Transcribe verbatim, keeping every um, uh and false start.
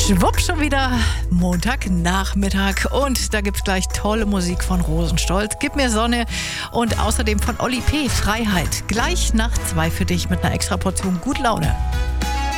Schwupp, schon wieder Montagnachmittag und da gibt's gleich tolle Musik von Rosenstolz, Gib mir Sonne und außerdem von Oli P. Freiheit. Gleich nach zwei für dich mit einer extra Portion gut Laune.